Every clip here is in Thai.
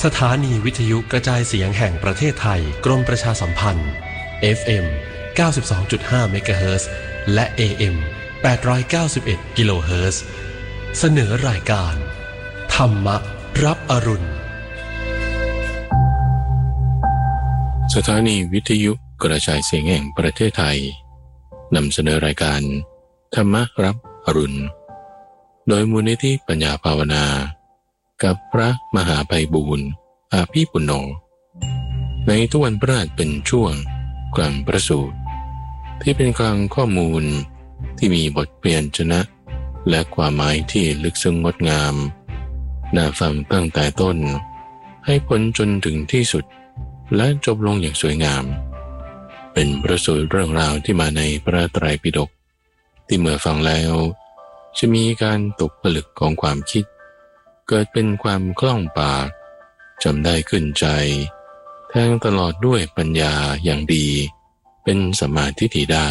สถานีวิทยุกระจายเสียงแห่งประเทศไทยกรมประชาสัมพันธ์ FM 92.5 เมกะเฮิรตซ์และ AM 891 กิโลเฮิรตซ์เสนอรายการธรรมรับอรุณสถานีวิทยุกระจายเสียงแห่งประเทศไทยนำเสนอรายการธรรมรับอรุณโดยมูลนิธิปัญญาภาวนากับพระมหาไพบูลย์อาภีปุณโญในทุกวันพฤหัสเป็นช่วงกลางประสูตรที่เป็นกลางข้อมูลที่มีบทเปลี่ยนชนะและความหมายที่ลึกซึ้งงดงามน่าฟังตั้งแต่ต้นให้พ้นจนถึงที่สุดและจบลงอย่างสวยงามเป็นประสูตรเรื่องราวที่มาในพระไตรปิฎกที่เมื่อฟังแล้วจะมีการตกผลึกของความคิดเกิดเป็นความคล่องปากจำได้ขึ้นใจแทงตลอดด้วยปัญญาอย่างดีเป็นสัมมาทิฏฐิได้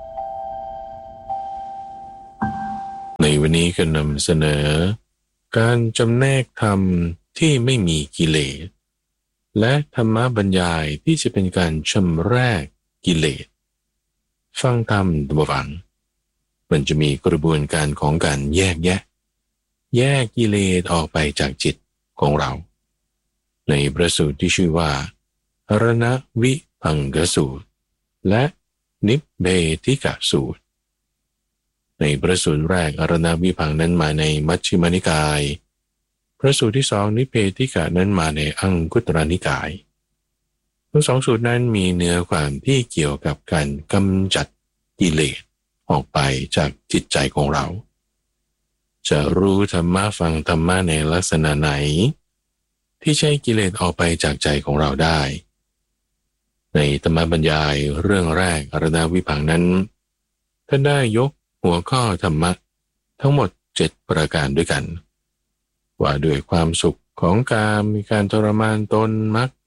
ในวันนี้ก็นำเสนอการจำแนกธรรมที่ไม่มีกิเลสและธรรมบรรยายที่จะเป็นการชำแรกกิเลสฟังธรรมตัวฟังมันจะมีกระบวนการของการแยกกิเลสออกไปจากจิตของเราในประสูตรที่ชื่อว่าอรณวิภังกสูตรและนิพเบธิกสูตรในประสูตรแรกอรณวิภังนั้นมาในมัชฌิมานิกายประสูตรที่สองนิพเบธิกะนั้นมาในอังคุตรนิกายทั้งสองสูตรนั้นมีเนื้อความที่เกี่ยวกับการกำจัดกิเลสออกไปจากจิตใจของเราจะรู้ธรรมะฟังธรรมะในลักษณะไหนที่ใช้กิเลสออกไปจากใจของเราได้ในธรรมบรรยายเรื่องแรกอรณวิภังนั้นท่านได้ยกหัวข้อธรรมะทั้งหมด7ประการด้วยกันว่าด้วยความสุขของการมีการทรมานตนมรรค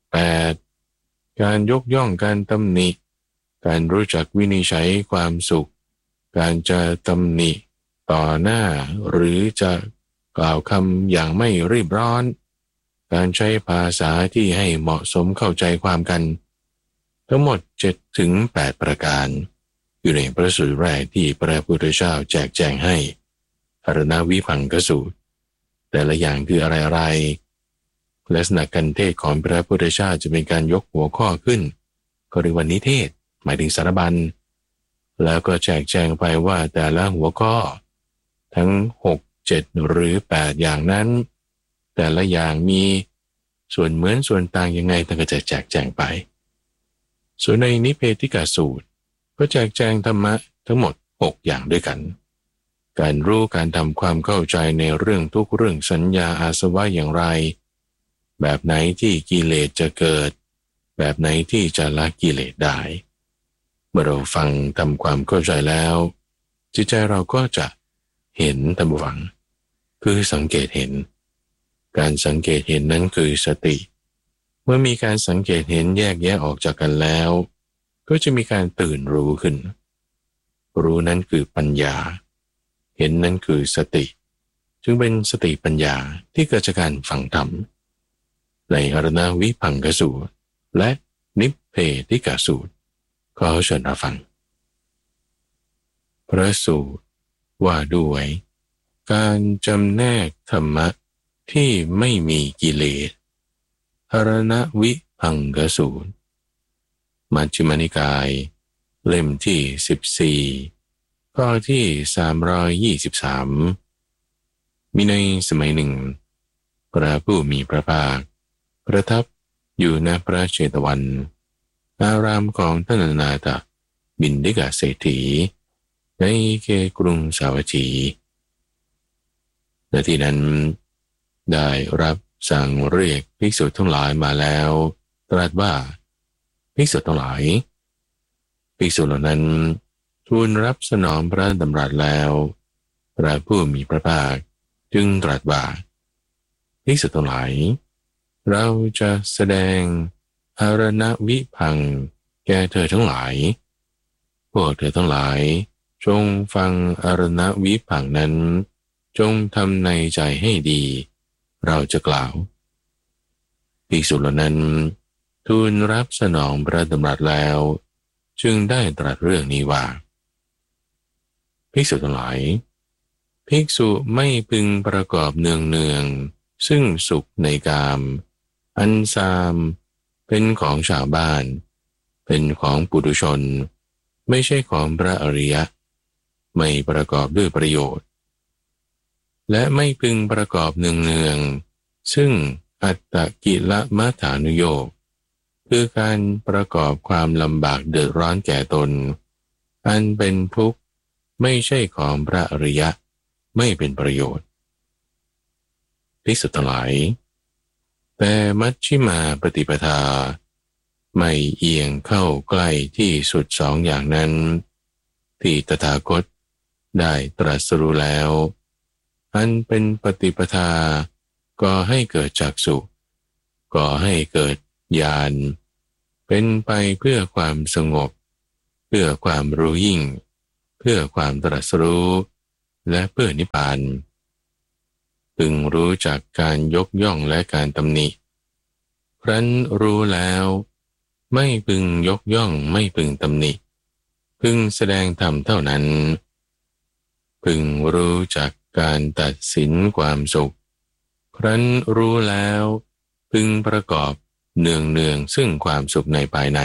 8การยกย่องการตำหนิการรู้จักวินิจฉัยความสุขการจะตำหนิต่อหน้าหรือจะกล่าวคำอย่างไม่รีบร้อนการใช้ภาษาที่ให้เหมาะสมเข้าใจความกันทั้งหมด7 ถึง 8ประการอยู่ในพระสูตรแรกที่พระพุทธเจ้าแจกแจงให้อรณวิภังกสูตรแต่ละอย่างคืออะไรลักษณะการเทศของพระพุทธเจ้าจะเป็นการยกหัวข้อขึ้นก็เรียกว่านิเทศหมายถึงสารบัญแล้วก็แจกแจงไปว่าแต่ละหัวข้อทั้ง6 7หรือ8อย่างนั้นแต่ละอย่างมีส่วนเหมือนส่วนต่างยังไงท่านก็จะแจกแจงไปส่วนในนิพเบธิกสูตรก็แจกแจงธรรมะทั้งหมด6อย่างด้วยกันการรู้การทำความเข้าใจในเรื่องทุกเรื่องสัญญาอาสวะอย่างไรแบบไหนที่กิเลสจะเกิดแบบไหนที่จะละกิเลสได้เมื่อเราฟังทำความเข้าใจแล้วจิตใจเราก็จะเห็นธรรมวังคือสังเกตเห็นการสังเกตเห็นนั้นคือสติเมื่อมีการสังเกตเห็นแยกแยะออกจากกันแล้วก็จะมีการตื่นรู้ขึ้นรู้นั้นคือปัญญาเห็นนั้นคือสติจึงเป็นสติปัญญาที่เกิดจากการฟังธรรมในอรณวิภังกสูตรและนิพเบธิกสูตรขอเชิญรับฟังพระสูตรว่าด้วยการจำแนกธรรมะที่ไม่มีกิเลสอรณวิภังกสูตรมัชฌิมานิกายเล่มที่14ข้อที่323มีในสมัยหนึ่งพระผู้มีพระภาคประทับอยู่ณพระเชตวันอารามของท่านอนาถบิณฑิกเศรษฐีในเขตกรุงสาวัตถีณที่นั้นได้รับสั่งเรียกภิกษุทั้งหลายมาแล้วตรัสว่าภิกษุทั้งหลายภิกษุเหล่านั้นทูลรับสนองพระดำรัสแล้วพระผู้มีพระภาคจึงตรัสว่าภิกษุทั้งหลายเราจะแสดงอรณวิภังแก่เธอทั้งหลายพวกเธอทั้งหลายจงฟังอรณวิภังนั้นจงทำในใจให้ดีเราจะกล่าวภิกษุเหล่านั้นทูลรับสนองพระดำรัสแล้วจึงได้ตรัสเรื่องนี้ว่าภิกษุทั้งหลายภิกษุไม่พึงประกอบเนืองซึ่งสุขในกามอันซามเป็นของชาวบ้านเป็นของปุถุชนไม่ใช่ของพระอริยะไม่ประกอบด้วยประโยชน์และไม่พึงประกอบเนืองซึ่งอัตตกิลมัฏฐานุโยคคือการประกอบความลำบากเดือดร้อนแก่ตนอันเป็นทุกข์ไม่ใช่ของพระอริยะไม่เป็นประโยชน์ภิกษุทั้งหลายแต่มัชฌิมาปฏิปทาไม่เอียงเข้าใกล้ที่สุดสองอย่างนั้นที่ตถาคตได้ตรัสรู้แล้วอันเป็นปฏิปทาก่อให้เกิดจักษุก่อให้เกิดญาณเป็นไปเพื่อความสงบเพื่อความรู้ยิ่งเพื่อความตรัสรู้และเพื่อนิพพานพึงรู้จักการยกย่องและการตำหนิครั้นรู้แล้วไม่พึงยกย่องไม่พึงตำหนิพึงแสดงธรรมเท่านั้นพึงรู้จักการตัดสินความสุขครั้นรู้แล้วพึงประกอบเนืองซึ่งความสุขในภายใน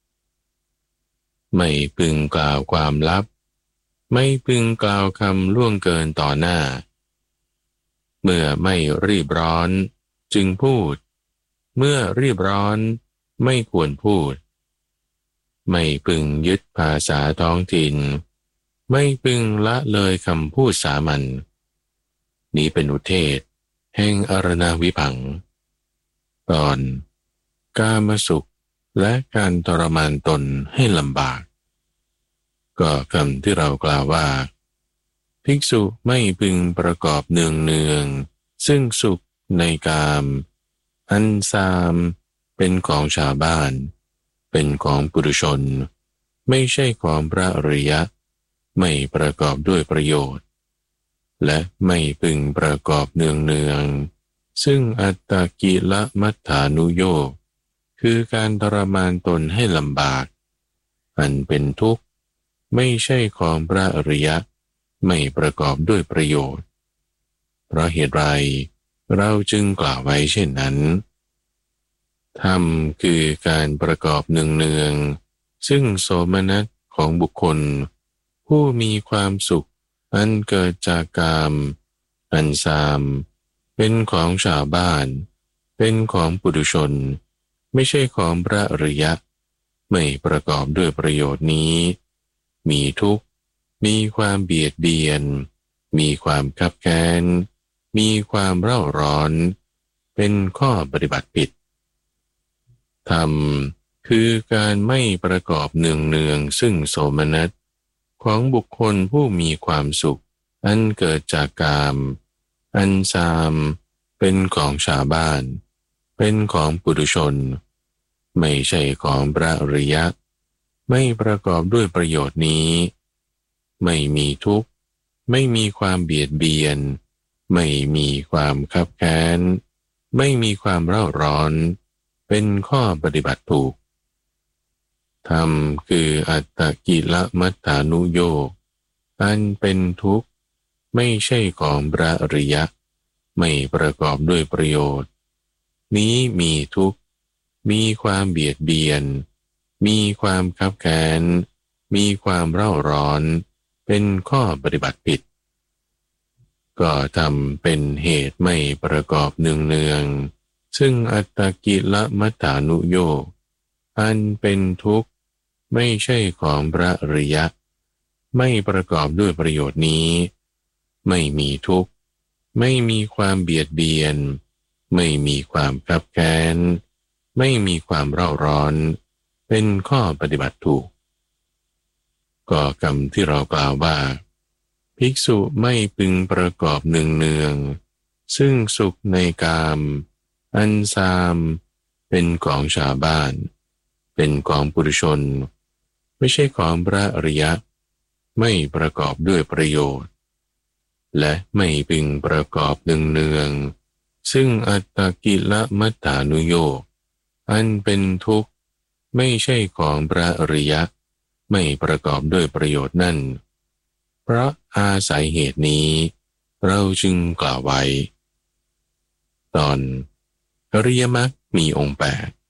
ไม่พึงกล่าวความลับไม่พึงกล่าวคำล่วงเกินต่อหน้าเมื่อไม่รีบร้อนจึงพูดเมื่อรีบร้อนไม่ควรพูดไม่พึงยึดภาษาท้องถิ่นไม่พึงละเลยคำพูดสามัญนี้เป็นอุเทศแห่งอรณวิภังค์ตอนกามสุขและการทรมานตนให้ลำบากก็คำที่เรากล่าวว่าภิกษุไม่พึงประกอบเนืองซึ่งสุขในกามอันซามเป็นของชาวบ้านเป็นของปุถุชนไม่ใช่ของพระอริยะไม่ประกอบด้วยประโยชน์และไม่พึงประกอบเนืองซึ่งอัตตกิลมัฏฐานุโยคคือการทรมานตนให้ลำบากอันเป็นทุกข์ไม่ใช่ของพระอริยะไม่ประกอบด้วยประโยชน์เพราะเหตุไรเราจึงกล่าวไว้เช่นนั้นธรรมคือการประกอบเนืองซึ่งโสมนัสของบุคคลผู้มีความสุขอันเกิดจากกามอันซามเป็นของชาวบ้านเป็นของปุถุชนไม่ใช่ของพระอริยะไม่ประกอบด้วยประโยชน์นี้มีทุกข์มีความเบียดเบียนมีความคับแค้นมีความเร่าร้อนเป็นข้อปฏิบัติผิดธรรมคือการไม่ประกอบเนืองซึ่งโสมนัสของบุคคลผู้มีความสุขอันเกิดจากกามอันซามเป็นของชาวบ้านเป็นของปุถุชนไม่ใช่ของพระอริยะไม่ประกอบด้วยประโยชน์นี้ไม่มีทุกข์ไม่มีความเบียดเบียนไม่มีความคับแค้นไม่มีความเร่าร้อนเป็นข้อปฏิบัติถูกธรรมคืออัตตกิลมัฏฐานุโยคอันเป็นทุกข์ไม่ใช่ของพระอริยะไม่ประกอบด้วยประโยชน์นี้มีทุกข์มีความเบียดเบียนมีความคับแค้นมีความเร่าร้อนเป็นข้อปฏิบัติผิดก็ทำเป็นเหตุไม่ประกอบเนืองซึ่งอัตตกิลมัฏฐานุโยคอันเป็นทุกข์ไม่ใช่ของพระอริยะไม่ประกอบด้วยประโยชน์นี้ไม่มีทุกข์ไม่มีความเบียดเบียนไม่มีความคับแค้นไม่มีความเร่าร้อนเป็นข้อปฏิบัติถูกก็คำที่เรากล่าวว่าภิกษุไม่พึงประกอบเนืองซึ่งสุขในกามอันซามเป็นของชาวบ้านเป็นของปุถุชนไม่ใช่ของพระอริยะไม่ประกอบด้วยประโยชน์และไม่พึงประกอบเนืองซึ่งอัตตกิลมัตตานุโยคอันเป็นทุกข์ไม่ใช่ของพระอริยะไม่ประกอบด้วยประโยชน์นั่นเพราะอาศัยเหตุนี้เราจึงกล่าวไว้ตอนอริยมรรคมีองค์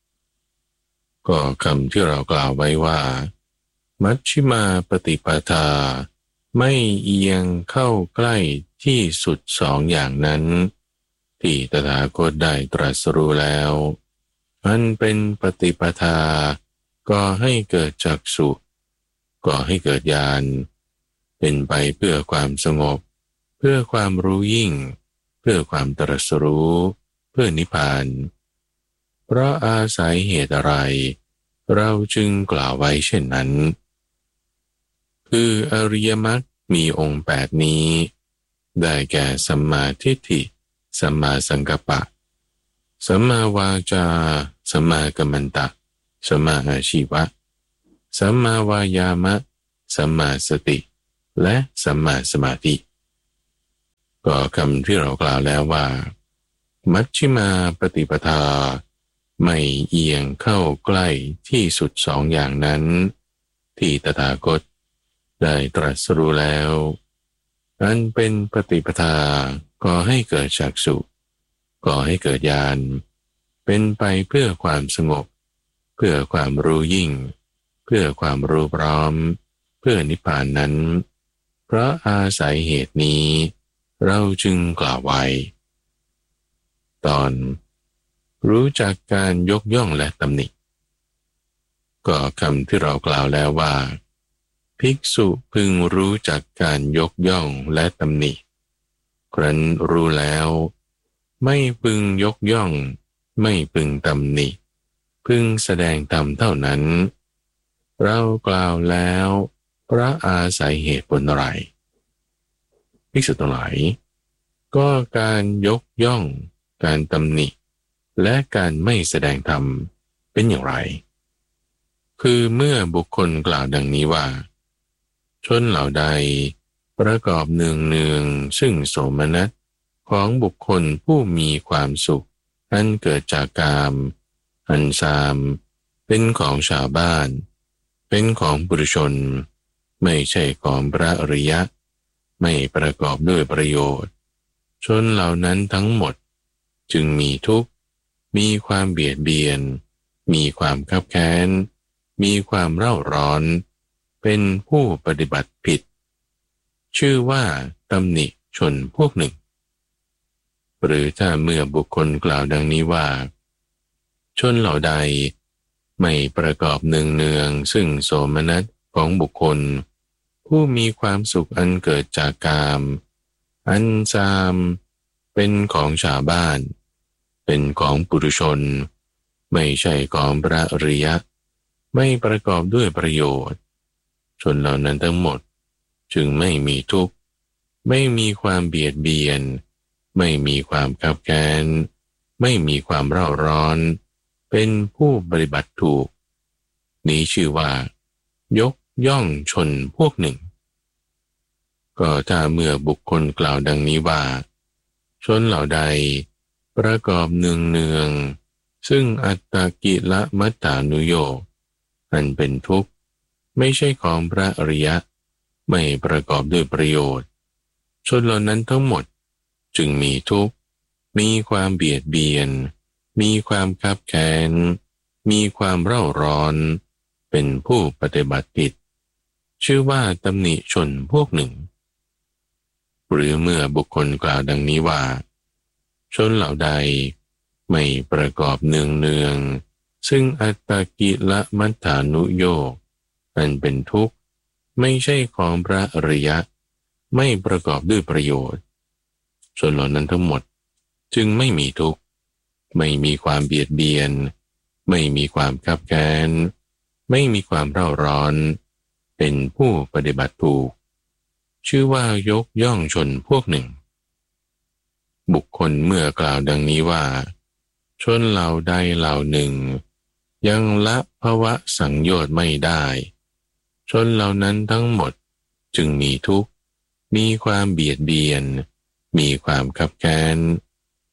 8ก็คำที่เรากล่าวไว้ว่ามัชฌิมาปฏิปทาไม่เอียงเข้าใกล้ที่สุดสองอย่างนั้นที่ตถาคตได้ตรัสรู้แล้วมันเป็นปฏิปทาก็ให้เกิดจักษุก็ให้เกิดญาณเป็นไปเพื่อความสงบเพื่อความรู้ยิ่งเพื่อความตรัสรู้เพื่อนิพพานเพราะอาศัยเหตุอะไรเราจึงกล่าวไว้เช่นนั้นคืออริยมรรคมีองค์8นี้ได้แก่สัมมาทิฏฐิสัมมาสังกัปปะสัมมาวาจาสัมมากัมมันตะสัมมาอาชีวะสัมมาวายามะสัมมาสติและสัมมาสมาธิก็คำที่เรากล่าวแล้วว่ามัชฌิมาปฏิปทาไม่เอียงเข้าใกล้ที่สุดสองอย่างนั้นที่ตถาคตได้ตรัสรู้แล้วอันเป็นปฏิปทาก็ให้เกิดจักษุก็ให้เกิดญาณเป็นไปเพื่อความสงบเพื่อความรู้ยิ่งเพื่อความรู้พร้อมเพื่อนิพพานนั้นเพราะอาศัยเหตุนี้เราจึงกล่าวไว้ตอนรู้จักการยกย่องและตำหนิก็คำที่เรากล่าวแล้วว่าภิกษุพึงรู้จักการยกย่องและตำหนิครั้นรู้แล้วไม่พึงยกย่องไม่พึงตำหนิพึงแสดงธรรมเท่านั้นเรากล่าวแล้วเพราะอาศัยเหตุผลอะไรภิกษุทั้งหลายก็การยกย่องการตำหนิและการไม่แสดงธรรมเป็นอย่างไรคือเมื่อบุคคลกล่าวดังนี้ว่าชนเหล่าใดประกอบเนืองซึ่งโสมนัสของบุคคลผู้มีความสุขอันเกิดจากกามอันซามเป็นของชาวบ้านเป็นของปุถุชนไม่ใช่ของพระอริยะไม่ประกอบด้วยประโยชน์ชนเหล่านั้นทั้งหมดจึงมีทุกข์มีความเบียดเบียนมีความคับแค้นมีความเร่าร้อนเป็นผู้ปฏิบัติผิดชื่อว่าตำหนิชนพวกหนึ่งหรือถ้าเมื่อบุคคลกล่าวดังนี้ว่าชนเหล่าใดไม่ประกอบเนืองซึ่งโสมนัสของบุคคลผู้มีความสุขอันเกิดจากกามอันซามเป็นของชาวบ้านเป็นของปุถุชนไม่ใช่ของพระอริยะไม่ประกอบด้วยประโยชน์ชนเหล่านั้นทั้งหมดจึงไม่มีทุกข์ไม่มีความเบียดเบียนไม่มีความคับแค้นไม่มีความเร่าร้อนเป็นผู้ปฏิบัติถูกนี้ชื่อว่ายกย่องชนพวกหนึ่งก็ถ้าเมื่อบุคคลกล่าวดังนี้ว่าชนเหล่าใดประกอบเนืองซึ่งอัตตกิลมัตตานุโยคอันเป็นทุกข์ไม่ใช่ของพระอริยะไม่ประกอบด้วยประโยชน์ชนเหล่านั้นทั้งหมดจึงมีทุกข์มีความเบียดเบียนมีความคับแค้นมีความเร่าร้อนเป็นผู้ปฏิบัติผิดชื่อว่าตำหนิชนพวกหนึ่งหรือเมื่อบุคคลกล่าวดังนี้ว่าชนเหล่าใดไม่ประกอบเนืองซึ่งอัตตกิลมัตถานุโยคอันเป็นทุกข์ไม่ใช่ของพระอริยะไม่ประกอบด้วยประโยชน์ชนเหล่านั้นทั้งหมดจึงไม่มีทุกข์ไม่มีความเบียดเบียนไม่มีความคับแค้นไม่มีความเร่าร้อนเป็นผู้ปฏิบัติถูกชื่อว่ายกย่องชนพวกหนึ่งบุคคลเมื่อกล่าวดังนี้ว่าชนเหล่าใดเหล่าหนึ่งยังละภวะสังโยชน์ไม่ได้ชนเหล่านั้นทั้งหมดจึงมีทุกข์มีความเบียดเบียนมีความคับแค้น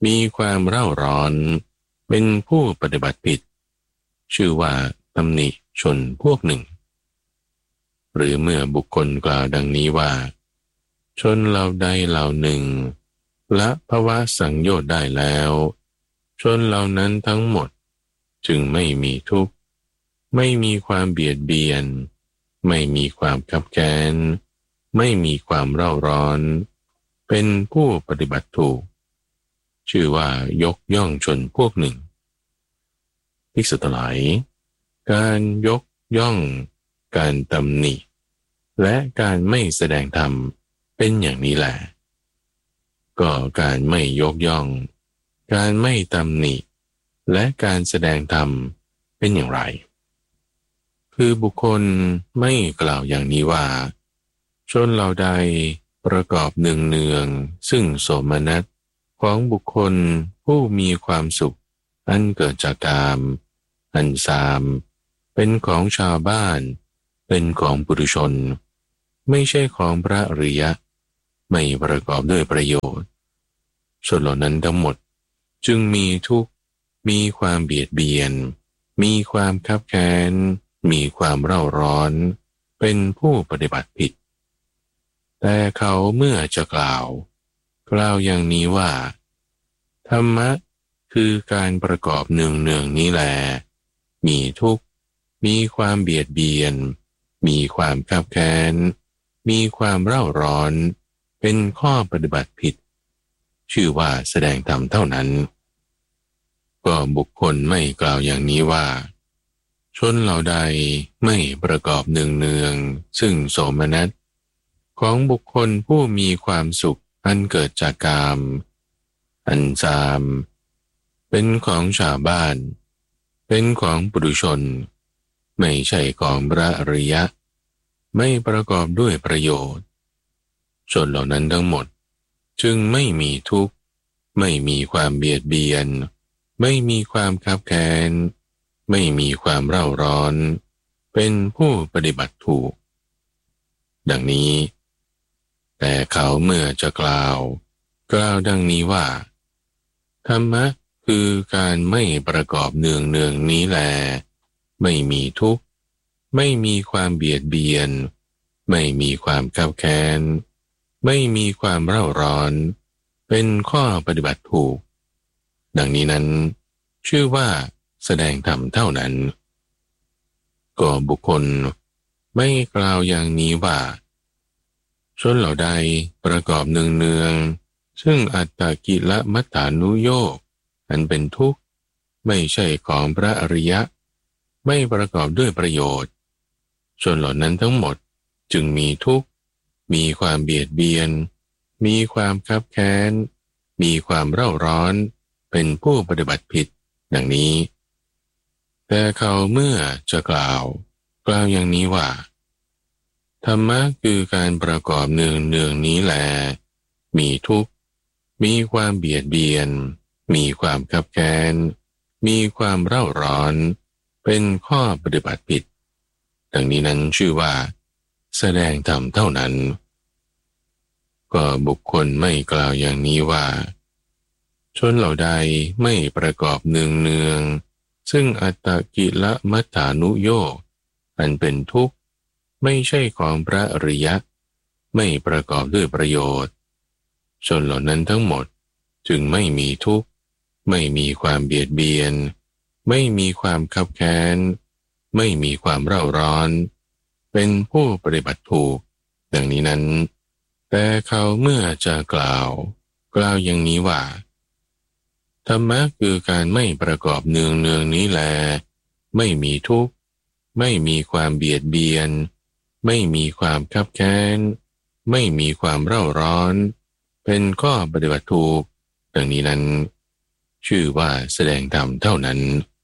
มีความเร่าร้อนเป็นผู้ปฏิบัติผิดชื่อว่าตำหนิชนพวกหนึ่งหรือเมื่อบุคคลกล่าวดังนี้ว่าชนเหล่าใดเหล่าหนึ่งละภวะสังโยชน์ได้แล้วชนเหล่านั้นทั้งหมดจึงไม่มีทุกข์ไม่มีความเบียดเบียนไม่มีความคับแค้นไม่มีความเร่าร้อนเป็นผู้ปฏิบัติถูกชื่อว่ายกย่องชนพวกหนึ่งภิกษุทั้งหลายการยกย่องการตำหนิและการไม่แสดงธรรมเป็นอย่างนี้แหละก็การไม่ยกย่องการไม่ตำหนิและการแสดงธรรมเป็นอย่างไรคือบุคคลไม่กล่าวอย่างนี้ว่าชนเหล่าใดประกอบเนืองซึ่งโสมนัสของบุคคลผู้มีความสุขอันเกิดจากกามอันซามเป็นของชาวบ้านเป็นของปุถุชนไม่ใช่ของพระอริยะไม่ประกอบด้วยประโยชน์ชนเหล่านั้นทั้งหมดจึงมีทุกข์มีความเบียดเบียนมีความคับแค้นมีความเร่าร้อนเป็นผู้ปฏิบัติผิดแต่เขาเมื่อจะกล่าวอย่างนี้ว่าธรรมะคือการประกอบเนืองนี้แลมีทุกข์มีความเบียดเบียนมีความคับแค้นมีความเร่าร้อนเป็นข้อปฏิบัติผิดชื่อว่าแสดงธรรมเท่านั้นก็บุคคลไม่กล่าวอย่างนี้ว่าชนเหล่าใดไม่ประกอบเนืองซึ่งโสมนัสของบุคคลผู้มีความสุขอันเกิดจากกามอันซามเป็นของชาวบ้านเป็นของปุถุชนไม่ใช่ของพระอริยะไม่ประกอบด้วยประโยชน์ชนเหล่านั้นทั้งหมดจึงไม่มีทุกข์ไม่มีความเบียดเบียนไม่มีความคับแค้นไม่มีความเร่าร้อนเป็นผู้ปฏิบัติถูกดังนี้แต่เขาเมื่อจะกล่าวดังนี้ว่าธรรมะคือการไม่ประกอบเนืองนี้แลไม่มีทุกข์ไม่มีความเบียดเบียนไม่มีความคับแค้นไม่มีความเร่าร้อนเป็นข้อปฏิบัติถูกดังนี้นั้นชื่อว่าแสดงธรรมเท่านั้นก็บุคคลไม่กล่าวอย่างนี้ว่าชนเหล่าใดประกอบเนืองซึ่งอัตตกิลมัฏฐานุโยคอันเป็นทุกข์ไม่ใช่ของพระอริยะไม่ประกอบด้วยประโยชน์ชนเหล่านั้นทั้งหมดจึงมีทุกข์มีความเบียดเบียนมีความคับแค้นมีความเร่าร้อนเป็นผู้ปฏิบัติผิดดังนี้แต่เขาเมื่อจะกล่าวอย่างนี้ว่าธรรมะคือการประกอบเนืองนี้แลมีทุกข์มีความเบียดเบียนมีความคับแค้นมีความเร่าร้อนเป็นข้อปฏิบัติผิดดังนี้นั้นชื่อว่าแสดงธรรมเท่านั้นก็บุคคลไม่กล่าวอย่างนี้ว่าชนเหล่าใดไม่ประกอบเนืองซึ่งอัตตกิลมัฏฐานุโยคอันเป็นทุกข์ไม่ใช่ของพระอริยะไม่ประกอบด้วยประโยชน์ชนเหล่านั้นทั้งหมดจึงไม่มีทุกข์ไม่มีความเบียดเบียนไม่มีความคับแค้นไม่มีความเร่าร้อนเป็นผู้ปฏิบัติถูกดังนี้นั้นแต่เขาเมื่อจะกล่าวอย่างนี้ว่าธรรมะคือการไม่ประกอบเนืองนี้แลไม่มีทุกข์ไม่มีความเบียดเบียนไม่มีความคับแค้นไม่มีความเร่าร้อนเป็นข้อปฏิบัติถูกดังนี้นั้นชื่อว่าแสดงธรรมเท่านั้น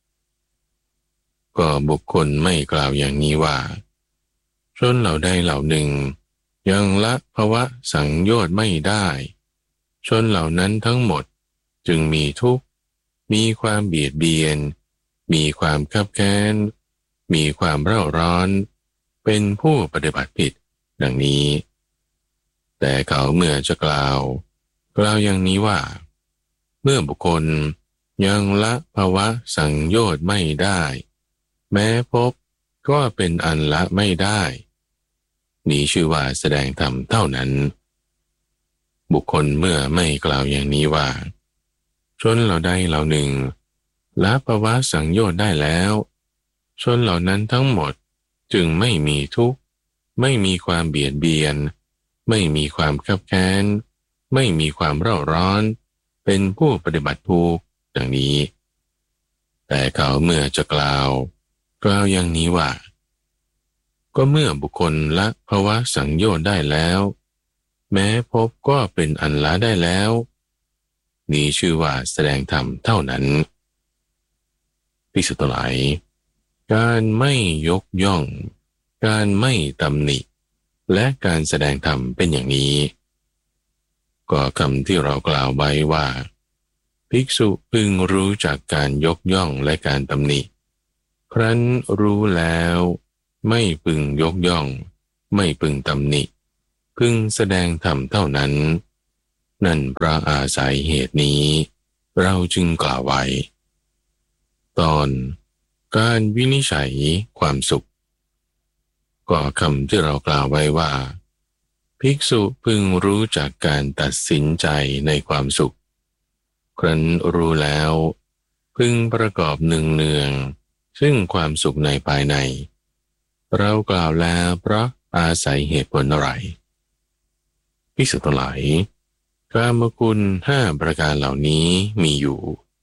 ก็บุคคลไม่กล่าวอย่างนี้ว่าชนเหล่าใดเหล่าหนึ่งยังละภวะสังโยชน์ไม่ได้ชนเหล่านั้นทั้งหมดจึงมีทุกข์มีความเบียดเบียนมีความคับแค้นมีความเร่าร้อนเป็นผู้ปฏิบัติผิดดังนี้แต่เขาเมื่อจะกล่าวอย่างนี้ว่าเมื่อบุคคลยังละภวะสังโยชน์ไม่ได้แม้พบก็เป็นอันละไม่ได้นี้ชื่อว่าแสดงธรรมเท่านั้นบุคคลเมื่อไม่กล่าวอย่างนี้ว่าชนเหล่าใดเหล่าหนึ่งละภวะสังโยชน์ได้แล้วชนเหล่านั้นทั้งหมดจึงไม่มีทุกข์ไม่มีความเบียดเบียนไม่มีความคับแค้นไม่มีความเร่าร้อนเป็นผู้ปฏิบัติถูกดังนี้แต่เขาเมื่อจะกล่าวอย่างนี้ว่าก็เมื่อบุคคลละภวะสังโยชน์ได้แล้วแม้พบก็เป็นอันละได้แล้วนี้ชื่อว่าแสดงธรรมเท่านั้นภิกษุทั้งหลายการไม่ยกย่องการไม่ตำหนิและการแสดงธรรมเป็นอย่างนี้ก็คำที่เรากล่าวไว้ว่าภิกษุพึงรู้จักการยกย่องและการตำหนิครั้นรู้แล้วไม่พึงยกย่องไม่พึงตำหนิพึงแสดงธรรมเท่านั้นนั่นเพราะอาศัยเหตุนี้เราจึงกล่าวไว้ตอนการวินิจฉัยความสุขก็คำที่เรากล่าวไว้ว่าภิกษุพึงรู้จักการตัดสินใจในความสุขครั้นรู้แล้วพึงประกอบเนืองซึ่งความสุขในภายในเรากล่าวแล้วเพราะอาศัยเหตุผลอะไรภิกษุทั้งหลายกามคุณ5ประการเหล่านี้มีอยู่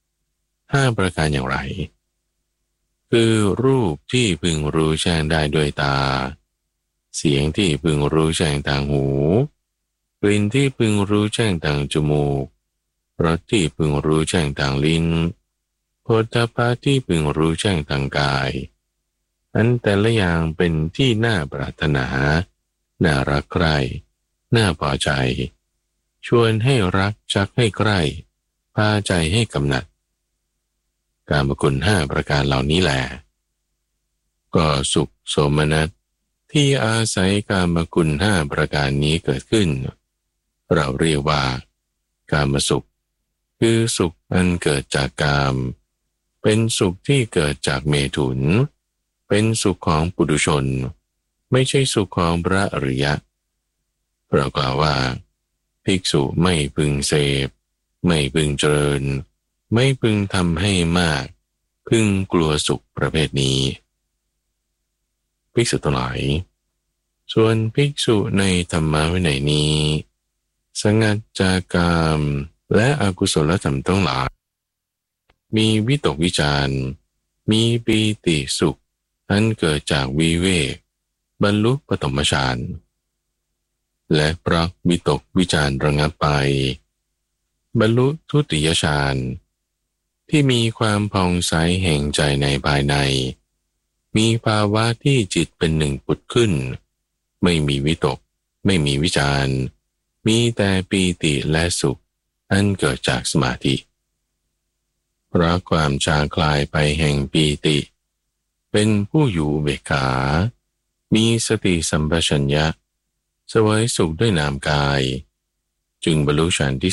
5ประการอย่างไรคือรูปที่พึงรู้แจ้งได้ด้วยตาเสียงที่พึงรู้แจ้งทางหูกลิ่นที่พึงรู้แจ้งทางจมูกรสที่พึงรู้แจ้งทางลิ้นโผฏฐัพพะที่พึงรู้แจ้งทางกายอันแต่ละอย่างเป็นที่น่าปรารถนาน่ารักใคร่น่าพอใจชวนให้รักชักให้ใกล้พาใจให้กำหนัดกามคุณ5ประการเหล่านี้แหละก็สุขโสมนัสที่อาศัยกามคุณ5ประการนี้เกิดขึ้นเราเรียกว่ากามสุขคือสุขอันเกิดจากกามเป็นสุขที่เกิดจากเมถุนเป็นสุขของปุถุชนไม่ใช่สุขของพระอริยะเรากล่าวว่าภิกษุไม่พึงเสพไม่พึงเจริญไม่พึงทำให้มากพึงกลัวสุขประเภทนี้ภิกษุทั้งหลายส่วนภิกษุในธรรมวินัยนี้สงัดจากกามและอกุศลธรรมทั้งหลายมีวิตกวิจารมีปีติสุขอันเกิดจากวิเวกบรรลุปฐมฌานและเพราะวิตกวิจารระงับไปบรรลุทุติยฌานที่มีความผ่องใสแห่งใจในภายในมีภาวะที่จิตเป็นหนึ่งผุดขึ้นไม่มีวิตกไม่มีวิจารมีแต่ปีติและสุขอันเกิดจากสมาธิเพราะความจางคลายไปแห่งปีติเป็นผู้อยู่เบกขามีสติสัมปชัญญะเสวยสุขด้วยนามกายจึงบรรลุฌานที่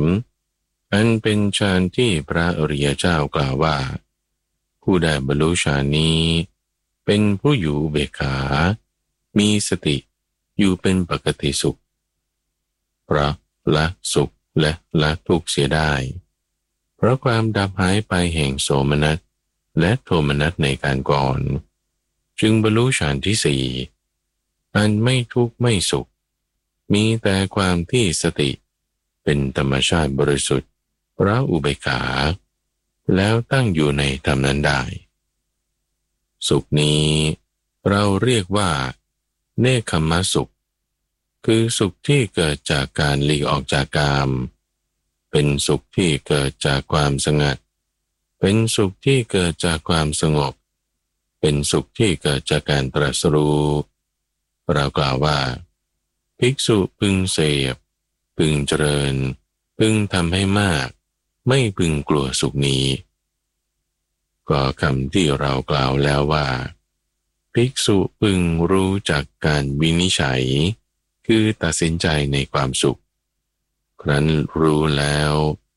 3อันเป็นฌานที่พระอริยเจ้ากล่าวว่าผู้ได้บรรลุฌานนี้เป็นผู้อยู่เบกขามีสติอยู่เป็นปกติสุขเพราะละสุขและละทุกข์เสียได้เพราะความดับหายไปแห่งโสมนัสและโทมนัสในการก่อนจึงบรรลุฌานที่4อันไม่ทุกข์ไม่สุขมีแต่ความที่สติเป็นธรรมชาติบริสุทธิ์เพราะอุเบกขาแล้วตั้งอยู่ในธรรมนั้นได้สุขนี้เราเรียกว่าเนคขมสุขคือสุขที่เกิดจากการหลีกออกจากกามเป็นสุขที่เกิดจากความสงัดเป็นสุขที่เกิดจากความสงบเป็นสุขที่เกิดจากการตรัสรู้เรากล่าวว่าภิกษุพึงเสพพึงเจริญพึงทำให้มากไม่พึงกลัวสุขนี้ก็คำที่เรากล่าวแล้วว่าภิกษุพึงรู้จักการวินิจฉัยคือตัดสินใจในความสุขครั้นรู้แล้ว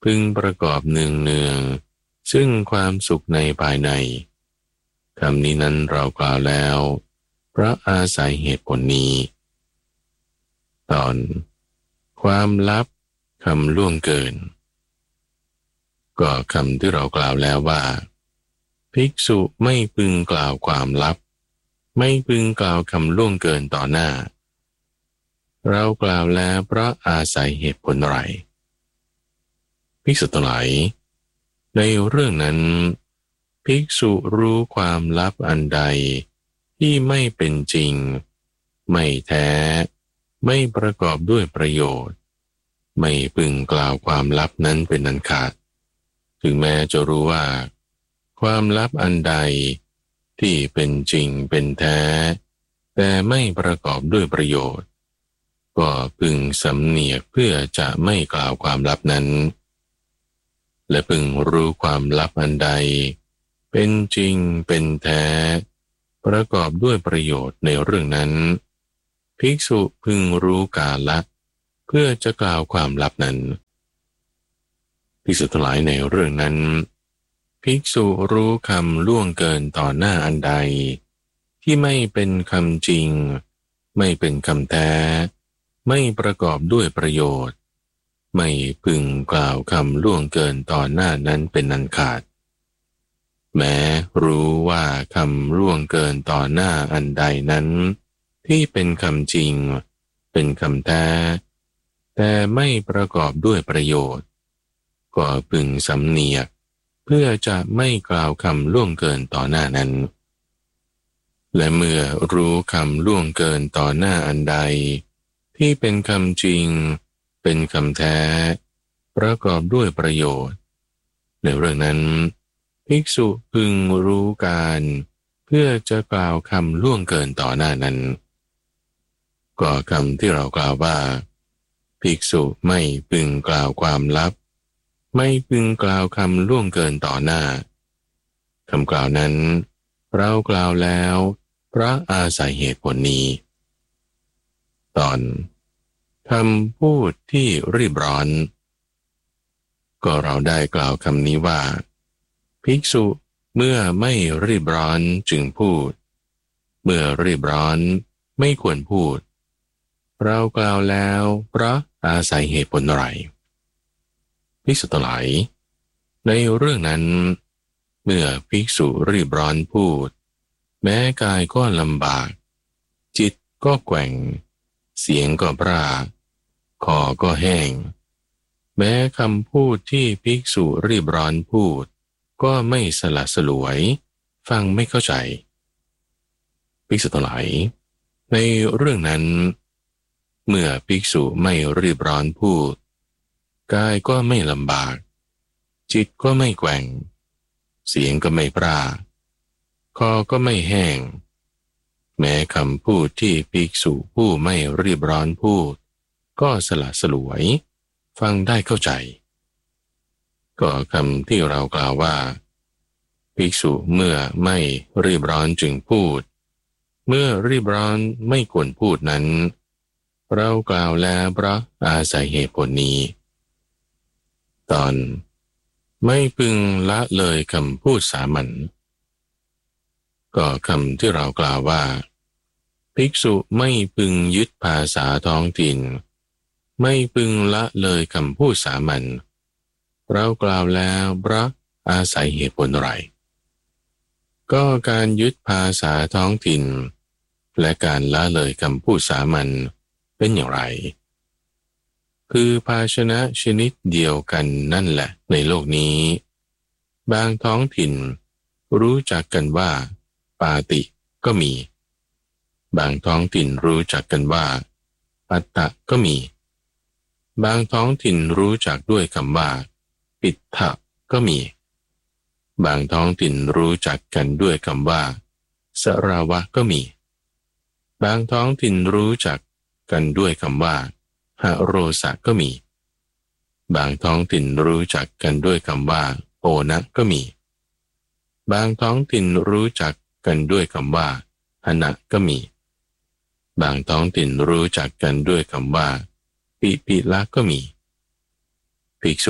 พึงประกอบเนืองซึ่งความสุขในภายในคำนี้นั้นเรากล่าวแล้วเพราะอาศัยเหตุผลนี้ตอนความลับคำล่วงเกินก็คำที่เรากล่าวแล้วว่าภิกษุไม่พึงกล่าวความลับไม่พึงกล่าวคำล่วงเกินต่อหน้าเรากล่าวแล้วเพราะอาศัยเหตุผลอะไรภิกษุทั้งหลายในเรื่องนั้นภิกษุรู้ความลับอันใดที่ไม่เป็นจริงไม่แท้ไม่ประกอบด้วยประโยชน์ไม่พึงกล่าวความลับนั้นเป็นอันขาดถึงแม้จะรู้ว่าความลับอันใดที่เป็นจริงเป็นแท้แต่ไม่ประกอบด้วยประโยชน์ก็พึงสำเนียกเพื่อจะไม่กล่าวความลับนั้นและพึงรู้ความลับอันใดเป็นจริงเป็นแท้ประกอบด้วยประโยชน์ในเรื่องนั้นภิกษุพึงรู้กาลเพื่อจะกล่าวความลับนั้นภิกษุทั้งหลายในเรื่องนั้นภิกษุรู้คำล่วงเกินต่อหน้าอันใดที่ไม่เป็นคำจริงไม่เป็นคำแท้ไม่ประกอบด้วยประโยชน์ไม่พึงกล่าวคำล่วงเกินต่อหน้านั้นเป็นอันขาดแม้รู้ว่าคำล่วงเกินต่อหน้าอันใดนั้นที่เป็นคำจริงเป็นคำแท้แต่ไม่ประกอบด้วยประโยชน์ก็พึงสำเนียกเพื่อจะไม่กล่าวคำล่วงเกินต่อหน้านั้นและเมื่อรู้คำล่วงเกินต่อหน้าอันใดที่เป็นคำจริงเป็นคำแท้ประกอบด้วยประโยชน์ในเรื่องนั้นภิกษุพึงรู้การเพื่อจะกล่าวคำล่วงเกินต่อหน้านั้นก็คำที่เรากล่าวว่าภิกษุไม่พึงกล่าวความลับไม่พึงกล่าวคำล่วงเกินต่อหน้าคำกล่าวนั้นเรากล่าวแล้วเพราะอาศัยเหตุผลนี้ตอนคำพูดที่รีบร้อนก็เราได้กล่าวคำนี้ว่าภิกษุเมื่อไม่รีบร้อนจึงพูดเมื่อรีบร้อนไม่ควรพูดเรากล่าวแล้วเพราะอาศัยเหตุผลอะไรภิกษุทั้งหลายในเรื่องนั้นเมื่อภิกษุรีบร้อนพูดแม้กายก็ลำบากจิตก็แกว่งเสียงก็พร่าคอก็แห้งแม้คำพูดที่ภิกษุรีบร้อนพูดก็ไม่สละสลวยฟังไม่เข้าใจภิกษุทั้งหลายในเรื่องนั้นเมื่อภิกษุไม่รีบร้อนพูดกายก็ไม่ลำบากจิตก็ไม่แกว่งเสียงก็ไม่พร่าคอก็ไม่แห้งแม้คำพูดที่ภิกษุผู้ไม่รีบร้อนพูดก็สละสลวยฟังได้เข้าใจก็คำที่เรากล่าวว่าภิกษุเมื่อไม่รีบร้อนจึงพูดเมื่อรีบร้อนไม่ควรพูดนั้นเรากล่าวแล้วเพราะอาศัยเหตุผลนี้ตอนไม่พึงละเลยคำพูดสามัญก็คำที่เรากล่าวว่าภิกษุไม่พึงยึดภาษาท้องถิ่นไม่พึงละเลยคำพูดสามัญเรากล่าวแล้วเพราะอาศัยเหตุผลอะไรก็การยึดภาษาท้องถิ่นและการละเลยคำพูดสามัญเป็นอย่างไรคือภาชนะชนิดเดียวกันนั่นแหละในโลกนี้บางท้องถิ่นรู้จักกันว่าปาติก็มีบางท้องถิ่นรู้จักกันว่าปัตตะก็มีบางท้องถิ่นรู้จักด้วยคำว่าปิฏฐะก็มีบางท้องถิ่นรู้จักกันด้วยคำว่าสราวะก็มีบางท้องถิ่นรู้จักกันด้วยคำว่าหโรสะก็มีบางท้องถิ่นรู้จักกันด้วยคำว่าโอนะก็มีบางท้องถิ่นรู้จักกันด้วยคำว่าหนะก็มีบางท้องถิ่นรู้จักกันด้วยคำว่าปิปิละก็มีภิกษุ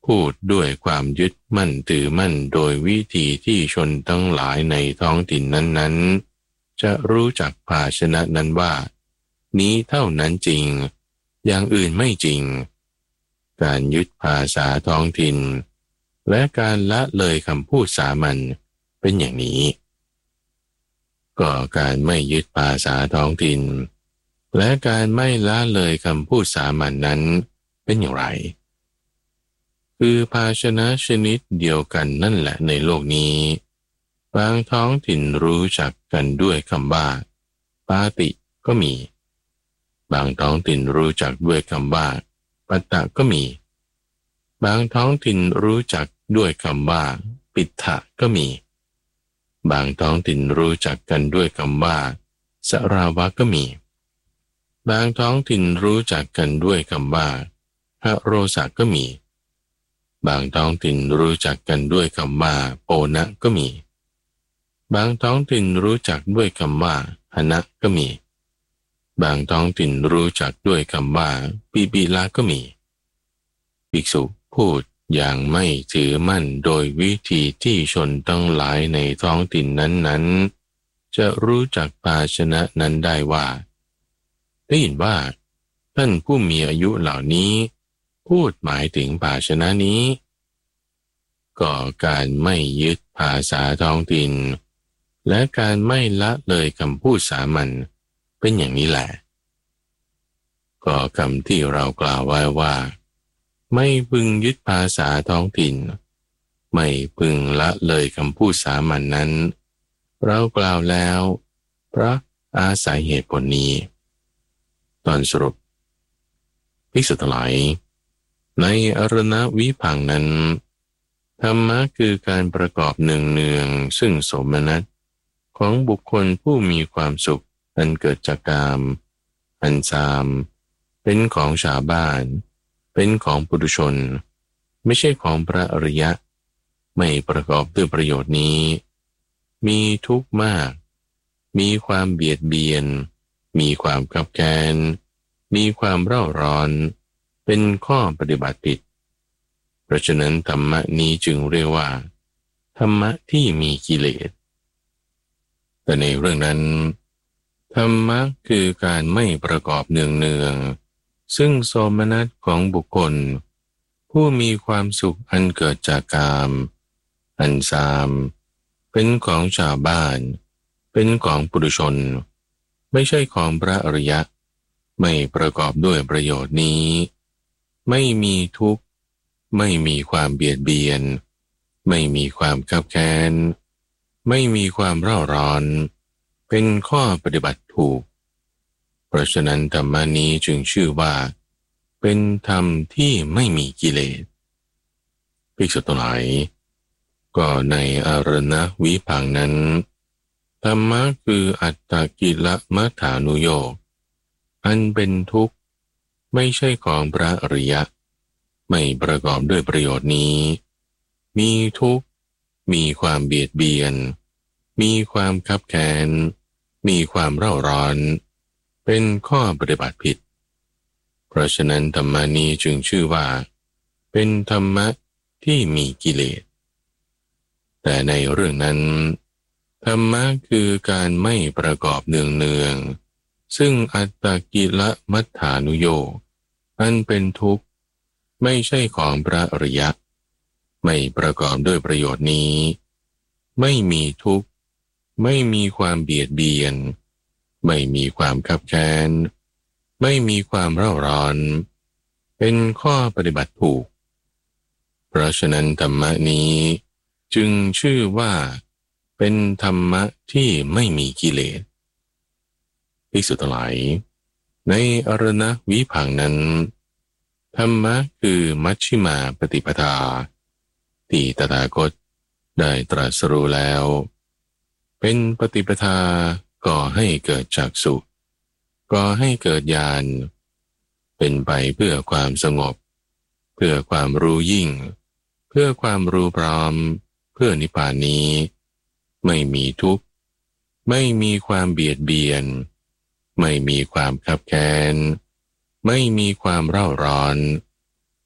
พูดด้วยความยึดมั่นถือมั่นโดยวิธีที่ชนทั้งหลายในท้องถิ่นนั้นๆจะรู้จักภาชนะนั้นว่านี้เท่านั้นจริงอย่างอื่นไม่จริงการยึดภาษาท้องถิ่นและการละเลยคำพูดสามัญเป็นอย่างนี้ก็การไม่ยึดภาษาท้องถิ่นและการไม่ละเลยคำพูดสามัญนั้นเป็นอย่างไรคือภาชนะชนิดเดียวกันนั่นแหละในโลกนี้บางท้องถิ่นรู้จักกันด้วยคำว่าปาติก็มีบางท้องถิ่นรู้จักด้วยคำว่าปัตตะก็มีบางท้องถิ่นรู้จักด้วยคำว่าปิฏฐะก็มีบางท้องถิ่นรู้จักกันด้วยคำว่าสราวะก็มีบางท้องถิ่นรู้จักกันด้วยคำว่าหโรสะก็มีบางท้องถิ่นรู้จักกันด้วยคำว่าโปนะก็มีบางท้องถิ่นรู้จักด้วยคำว่าหนะก็มีบางท้องถิ่นรู้จักด้วยคำว่าปีปีลาก็มีภิกษุพูดอย่างไม่ถือมั่นโดยวิธีที่ชนทั้งหลายในท้องถิ่นนั้นๆจะรู้จักภาชนะนั้นได้ว่าได้ยินว่าท่านผู้มีอายุเหล่านี้พูดหมายถึงภาชนะนี้ก็การไม่ยึดภาษาท้องถิ่นและการไม่ละเลยคำพูดสามัญเป็นอย่างนี้แหละก็คำที่เรากล่าวไว้ว่าไม่พึงยึดภาษาท้องถิ่นไม่พึงละเลยคำพูดสามัญนั้นเรากล่าวแล้วเพราะอาศัยเหตุผลนี้ตอนสรุปภิกษุทั้งหลายในอรณวิภังค์นั้นธรรมะคือการประกอบเนืองๆซึ่งโสมนัสของบุคคลผู้มีความสุขอันเกิดจากกามอันซามเป็นของชาวบ้านเป็นของปุถุชนไม่ใช่ของพระอริยะไม่ประกอบด้วยประโยชน์นี้มีทุกข์มากมีความเบียดเบียนมีความคับแค้นมีความเร่าร้อนเป็นข้อปฏิบัติผิดเพราะฉะนั้นธรรมะนี้จึงเรียกว่าธรรมะที่มีกิเลสแต่ในเรื่องนั้นธรรมะคือการไม่ประกอบเนืองๆซึ่งโสมนัสของบุคคลผู้มีความสุขอันเกิดจากกามอันซามเป็นของชาวบ้านเป็นของปุถุชนไม่ใช่ของพระอริยะไม่ประกอบด้วยประโยชน์นี้ไม่มีทุกข์ไม่มีความเบียดเบียนไม่มีความคับแค้นไม่มีความเร่าร้อนเป็นข้อปฏิบัติถูกเพราะฉะนั้นธรรมนี้จึงชื่อว่าเป็นธรรมที่ไม่มีกิเลสภิกษุทั้งหลายก็ในอรณวิภังค์นั้นธรรมะคืออัตตกิลมัฏฐานุโยคอันเป็นทุกข์ไม่ใช่ของพระอริยะไม่ประกอบด้วยประโยชน์นี้มีทุกข์มีความเบียดเบียนมีความคับแค้นมีความเร่าร้อนเป็นข้อปฏิบัติผิดเพราะฉะนั้นธรรมนี้จึงชื่อว่าเป็นธรรมะที่มีกิเลสแต่ในเรื่องนั้นธรรมะคือการไม่ประกอบเนืองๆซึ่งอัตตกิลมัฏฐานุโยคอันเป็นทุกข์ไม่ใช่ของพระอริยะไม่ประกอบด้วยประโยชน์นี้ไม่มีทุกข์ไม่มีความเบียดเบียนไม่มีความคับแค้นไม่มีความเร่าร้อนเป็นข้อปฏิบัติถูกเพราะฉะนั้นธรรมะนี้จึงชื่อว่าเป็นธรรมะที่ไม่มีกิเลสภิกษุทั้งหลายในอรณวิภังค์นั้นธรรมะคือมัชฌิมาปฏิปทาที่ตถาคตได้ตรัสรู้แล้วเป็นปฏิปทาก่อให้เกิดจักษุก่อให้เกิดญาณเป็นไปเพื่อความสงบเพื่อความรู้ยิ่งเพื่อความรู้พร้อมเพื่อนิพพานนี้ไม่มีทุกข์ไม่มีความเบียดเบียนไม่มีความคับแค้นไม่มีความเร่าร้อน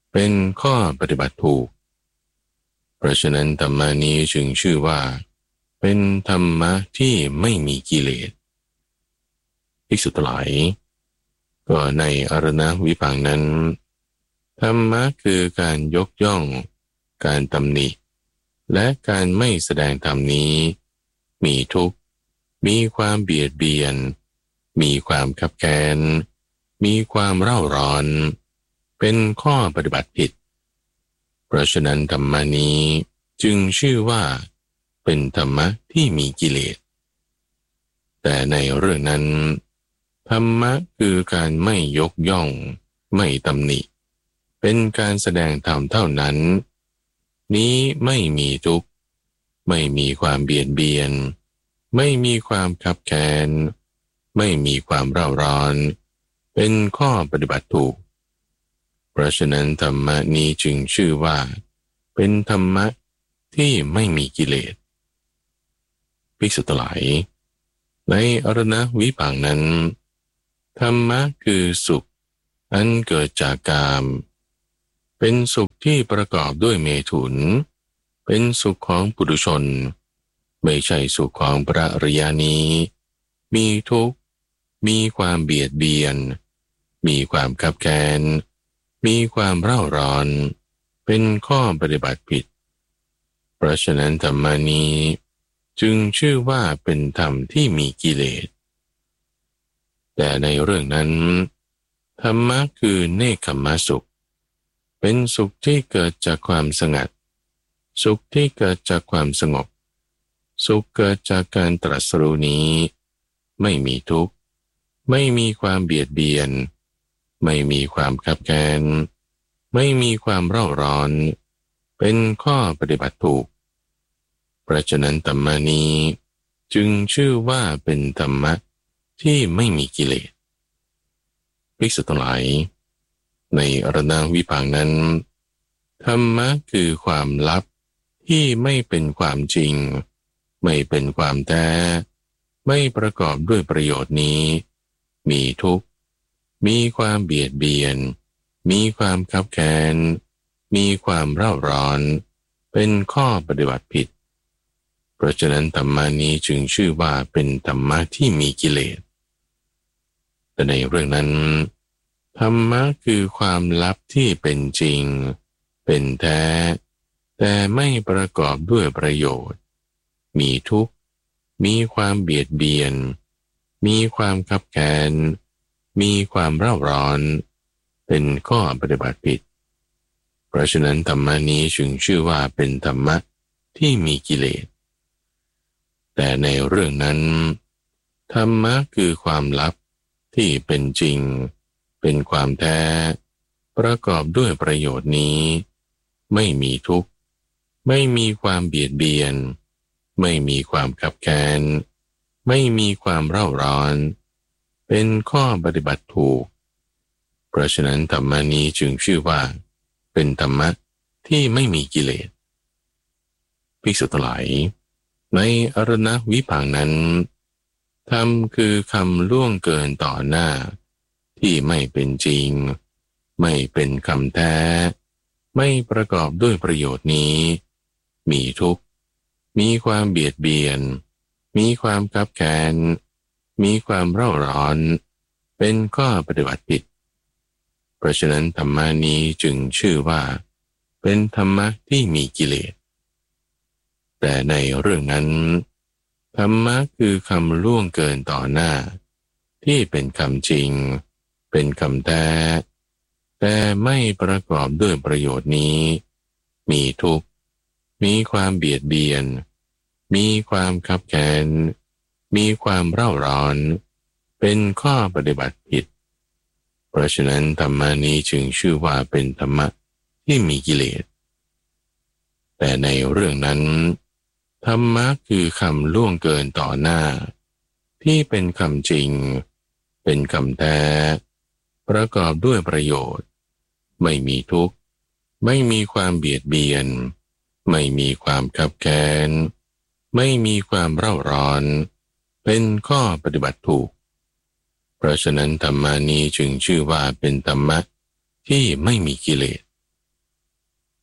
เป็นข้อปฏิบัติถูกเพราะฉะนั้นธรรมานี้จึงชื่อว่าเป็นธรรมะที่ไม่มีกิเลสภิกษุทั้งหลายก็ในอรณวิภังค์นั้นธรรมะคือการยกย่องการตำหนิและการไม่แสดงธรรมนี้มีทุกข์มีความเบียดเบียนมีความคับแค้นมีความเร่าร้อนเป็นข้อปฏิบัติผิดเพราะฉะนั้นธรรมานี้จึงชื่อว่าเป็นธรรมะที่มีกิเลสแต่ในเรื่องนั้นธรรมะคือการไม่ยกย่องไม่ตำหนิเป็นการแสดงธรรมเท่านั้นนี้ไม่มีทุกข์ไม่มีความเบียดเบียนไม่มีความคับแค้นไม่มีความเร่าร้อนเป็นข้อปฏิบัติถูกเพราะฉะนั้นธรรมะนี้จึงชื่อว่าเป็นธรรมะที่ไม่มีกิเลสภิกษุทั้งหลายในอรณวิภังค์นั้นธรรมะคือสุขอันเกิดจากกามเป็นสุขที่ประกอบด้วยเมถุนเป็นสุขของปุถุชนไม่ใช่สุขของพระอริยานี้มีทุกข์มีความเบียดเบียนมีความคับแค้นมีความเร่าร้อนเป็นข้อปฏิบัติผิดเพราะฉะนั้นธรรมานี้จึงชื่อว่าเป็นธรรมที่มีกิเลสแต่ในเรื่องนั้นธรรมะคือเนกขัมมสุขเป็นสุขที่เกิดจากความสงัดสุขที่เกิดจากความสงบสุขเกิดจากการตรัสรู้นี้ไม่มีทุกข์ไม่มีความเบียดเบียนไม่มีความคับแค้นไม่มีความเร่าร้อนเป็นข้อปฏิบัติถูกเพราะฉะนั้นธรรมานี้จึงชื่อว่าเป็นธรรมะที่ไม่มีกิเลสภิกษุทั้งหลายในอรณวิภังค์นั้นธรรมะคือความลับที่ไม่เป็นความจริงไม่เป็นความแท้ไม่ประกอบด้วยประโยชน์นี้มีทุกข์มีความเบียดเบียนมีความคับแค้นมีความเร่าร้อนเป็นข้อปฏิบัติผิดเพราะฉะนั้นธรรมานี้จึงชื่อว่าเป็นธรรมะที่มีกิเลสแต่ในเรื่องนั้นธรรมะคือความลับที่เป็นจริงเป็นแท้แต่ไม่ประกอบด้วยประโยชน์มีทุกข์มีความเบียดเบียนมีความคับแค้นมีความเร่าร้อนเป็นข้อปฏิบัติผิดเพราะฉะนั้นธรรมะนี้จึงชื่อว่าเป็นธรรมะที่มีกิเลสแต่ในเรื่องนั้นธรรมะคือความลับที่เป็นจริงเป็นความแท้ประกอบด้วยประโยชน์นี้ไม่มีทุกข์ไม่มีความเบียดเบียนไม่มีความขับแค้นไม่มีความเร่าร้อนเป็นข้อปฏิบัติถูกเพราะฉะนั้นธรรมนี้จึงชื่อว่าเป็นธรรมะที่ไม่มีกิเลสภิกษุทั้งหลายในอรณวิภังค์นั้นธรรมคือคำล่วงเกินต่อหน้าที่ไม่เป็นจริงไม่เป็นคำแท้ไม่ประกอบด้วยประโยชน์นี้มีทุกข์มีความเบียดเบียนมีความคับแค้นมีความเร่าร้อนเป็นข้อปฏิบัติผิดเพราะฉะนั้นธรรมะนี้จึงชื่อว่าเป็นธรรมะที่มีกิเลสแต่ในเรื่องนั้นธรรมะคือคำล่วงเกินต่อหน้าที่เป็นคำจริงเป็นคำแท้แต่ไม่ประกอบด้วยประโยชน์นี้มีทุกข์มีความเบียดเบียนมีความคับแค้นมีความเร่าร้อนเป็นข้อปฏิบัติผิดเพราะฉะนั้นธรรมะนี้จึงชื่อว่าเป็นธรรมะที่มีกิเลสแต่ในเรื่องนั้นธรรมะคือคำล่วงเกินต่อหน้าที่เป็นคำจริงเป็นคำแท้ประกอบด้วยประโยชน์ไม่มีทุกข์ไม่มีความเบียดเบียนไม่มีความคับแค้นไม่มีความเร่าร้อนเป็นข้อปฏิบัติถูกเพราะฉะนั้นธรรมานี้จึงชื่อว่าเป็นธรรมะที่ไม่มีกิเลส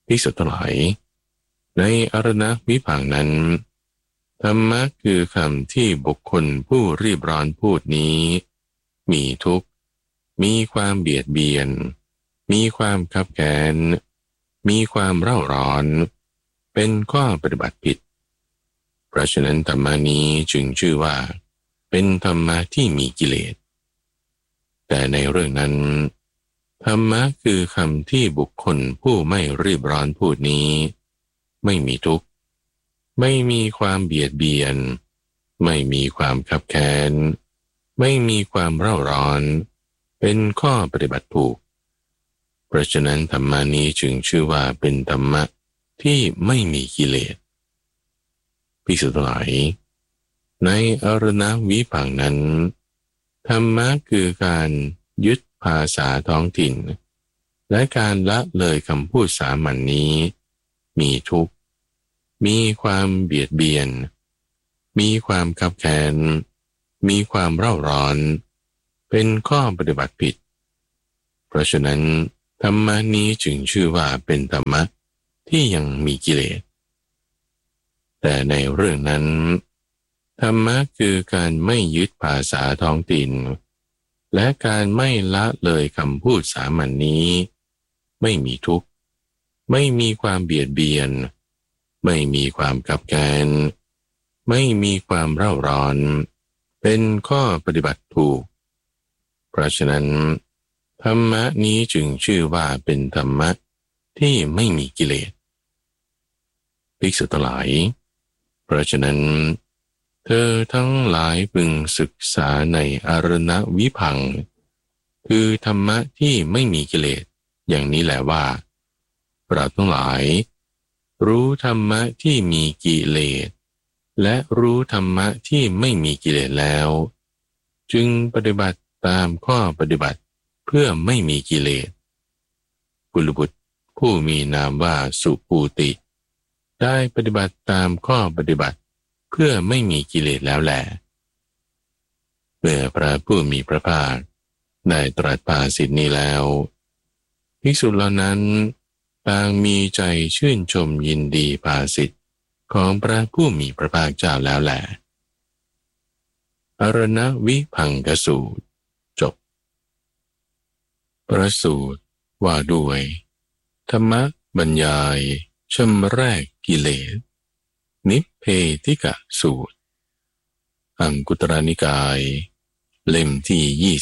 ภิกษุทั้งหลายในอรณวิภังค์นั้นธรรมะคือคำที่บุคคลผู้รีบร้อนพูดนี้มีทุกข์มีความเบียดเบียนมีความคับแค้นมีความเร่าร้อนเป็นข้อปฏิบัติผิดเพราะฉะนั้นธรรมนี้จึงชื่อว่าเป็นธรรมะที่มีกิเลสแต่ในเรื่องนั้นธรรมะคือคำที่บุคคลผู้ไม่รีบร้อนพูดนี้ไม่มีทุกข์ไม่มีความเบียดเบียนไม่มีความคับแค้นไม่มีความเร่าร้อนเป็นข้อปฏิบัติถูกเพราะฉะนั้นธรรมานี้จึงชื่อว่าเป็นธรรมะที่ไม่มีกิเลสภิกษุทั้งหลายในอรณวิภังค์นั้นธรรมะคือการยึดภาษาท้องถิ่นและการละเลยคำพูดสามัญ นี้มีทุกข์มีความเบียดเบียนมีความคับแค้นมีความเร่าร้อนเป็นข้อปฏิบัติผิดเพราะฉะนั้นธรรมะนี้จึงชื่อว่าเป็นธรรมะที่ยังมีกิเลสแต่ในเรื่องนั้นธรรมะคือการไม่ยึดภาษาท้องถิ่นและการไม่ละเลยคำพูดสามัญ นี้ไม่มีทุกข์ไม่มีความเบียดเบียนไม่มีความคับแค้นไม่มีความเร่าร้อนเป็นข้อปฏิบัติถูกเพราะฉะนั้นธรรมะนี้จึงชื่อว่าเป็นธรรมะที่ไม่มีกิเลสภิกษุทั้งหลายเพราะฉะนั้นเธอทั้งหลายพึงศึกษาในอรณวิภังค์คือธรรมะที่ไม่มีกิเลสอย่างนี้แหละว่าเราทั้งหลายรู้ธรรมะที่มีกิเลสและรู้ธรรมะที่ไม่มีกิเลสแล้วจึงปฏิบัติตามข้อปฏิบัติเพื่อไม่มีกิเลสกุลบุตรผู้มีนามว่าสุปูติได้ปฏิบัติตามข้อปฏิบัติเพื่อไม่มีกิเลสแล้วแลเมื่อพระผู้มีพระภาคได้ตรัสภาษิตนี้แล้วภิกษุเหล่านั้นต่างมีใจชื่นชมยินดีภาษิตของพระผู้มีพระภาคเจ้าแล้วแลอรณวิภังคสูตรจบพระสูตรว่าด้วยธรรมบรรยายชำแรกกิเลสนิพเพธิกสูตรอังคุตรนิกายเล่มที่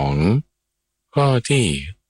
22ข้อที่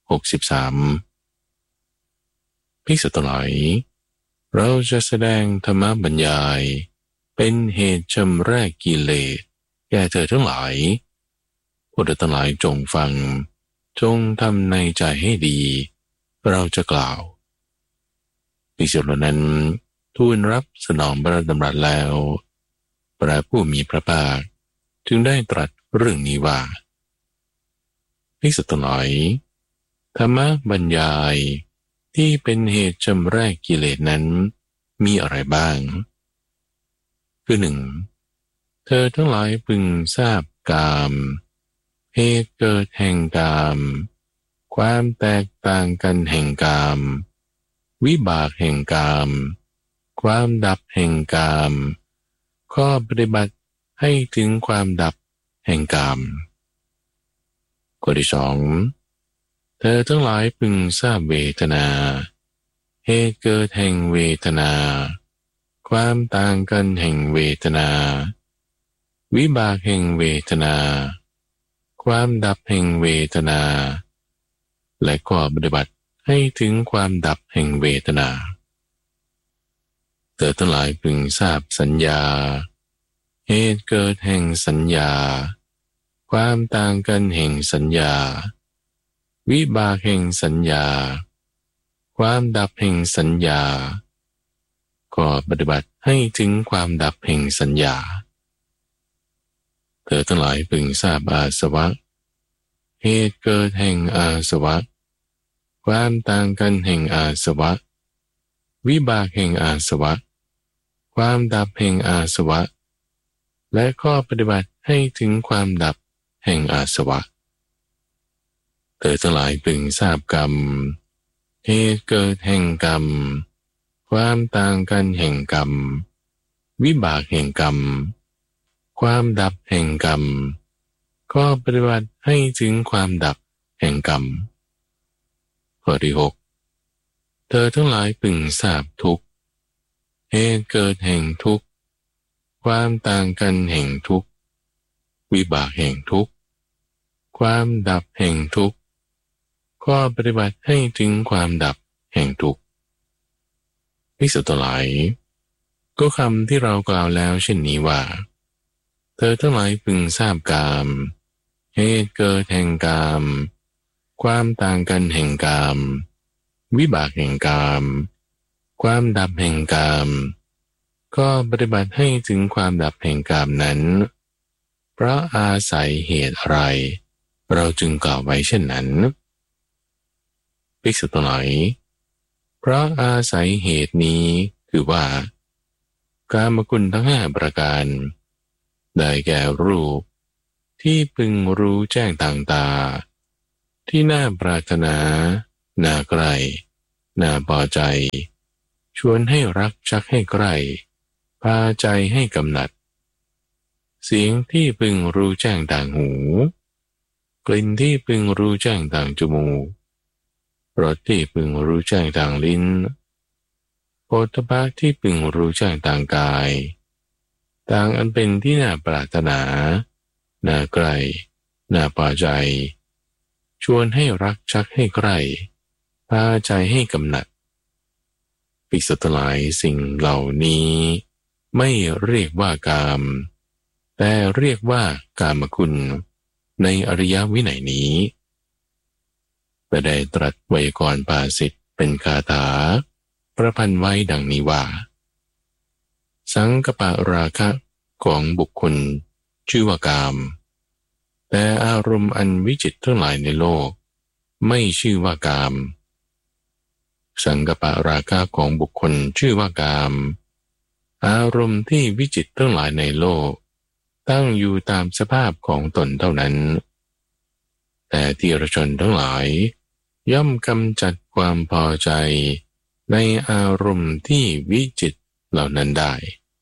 63ภิกษุทั้งหลายเราจะแสดงธรรมบรรยายเป็นเหตุชำแรกกิเลสแก่เธอทั้งหลายพวกเธอทั้งหลายจงฟังจงทำในใจให้ดีเราจะกล่าวภิกษุเหล่านั้นทูลรับสนองพระดำรัสแล้วพระผู้มีพระภาคจึงได้ตรัสเรื่องนี้ว่าภิกษุทั้งหลายธรรมบรรยายที่เป็นเหตุชำแรกกิเลสนั้นมีอะไรบ้างคือหนึ่งเธอทั้งหลายพึงทราบกามเหตุเกิดแห่งกามความแตกต่างกันแห่งกามวิบากแห่งกามความดับแห่งกามข้อปฏิบัติให้ถึงความดับแห่งกามข้อที่สองเธอทั้งหลายพึงทราบเวทนาเหตุเกิดแห่งเวทนาความต่างกันแห่งเวทนาวิบากแห่งเวทนาความดับแห่งเวทนาและข้อปฏิบัติให้ถึงความดับแห่งเวทนาเธอทั้งหลายพึงทราบสัญญาเหตุเกิดแห่งสัญญาความต่างกันแห่งสัญญาวิบากแห่งสัญญาความดับแห่งสัญญาก็ปฏิบัติให้ถึงความดับแห่งสัญญาเธอทั้งหลายพึงทราบอาสวะเหตุเกิดแห่งอาสวะความต่างกันแห่งอาสวะวิบากแห่งอาสวะความดับแห่งอาสวะและข้อปฏิบัติให้ถึงความดับแห่งอาสวะเธอทั้งหลายพึงทราบกรรมเหตุเกิดแห่งกรรมความต่างกันแห่งกรรมวิบากแห่งกรรมความดับแห่งกรรมก็ปฏิบัติให้ถึงความดับแห่งกรรมข้อที่ 6เธอทั้งหลายพึงทราบทุกข์เหตุเกิดแห่งทุกข์ความต่างกันแห่งทุกข์วิบากแห่งทุกข์ความดับแห่งทุกข์ก็ปฏิบัติให้ถึงความดับแห่งทุกข์ภิกษุทั้งหลายก็คำที่เรากล่าวแล้วเช่นนี้ว่าเธอทั้งหลายพึงทราบกามเหตุเกิดแห่งกามความต่างกันแห่งกามวิบากแห่งกามความดับแห่งกามก็ปฏิบัติให้ถึงความดับแห่งกามนั้นเพราะอาศัยเหตุอะไรเราจึงกล่าวไว้เช่นนั้นภิกษุทั้งหลายเพราะอาศัยเหตุนี้คือว่ากามคุณทั้ง5ประการได้แก่รูปที่พึงรู้แจ้งต่างตาที่น่าปรารถนาน่าใกล้น่าพอใจชวนให้รักชักให้ใกล้พาใจให้กำหนัดเสียงที่พึงรู้แจ้งต่างหูกลิ่นที่พึงรู้แจ้งต่างจมูกรสที่พึงรู้แจ้งต่างลิ้นโผฏฐัพพะที่พึงรู้แจ้งต่างกายต่างอันเป็นที่น่าปรารถนาน่าใกล้น่าพอใจชวนให้รักชักให้ใกล้พาใจให้กำหนัดภิกษุทั้งหลายสิ่งเหล่านี้ไม่เรียกว่ากามแต่เรียกว่ากามคุณในอริยวินัยนี้แต่ได้ตรัสไวยากรณ์ภาษิตเป็นคาถาประพันธ์ไว้ดังนี้ว่าสังกปะราคะของบุคคลชื่อว่ากามแต่อารมณ์อันวิจิตรทั้งหลายในโลกไม่ชื่อว่ากามสังกปะราคะของบุคคลชื่อว่ากามอารมณ์ที่วิจิตรทั้งหลายในโลกตั้งอยู่ตามสภาพของตนเท่านั้นแต่ทีฆชนทั้งหลายย่อมกำจัดความพอใจในอารมณ์ที่วิจิตรเหล่านั้นได้